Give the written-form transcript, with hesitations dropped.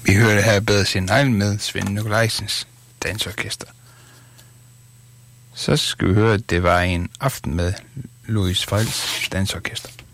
Vi hørte her bedre sin egen med Svend Nikolajsens dansorkester. Så skal vi høre, at det var en aften med Louis Freils dansorkester.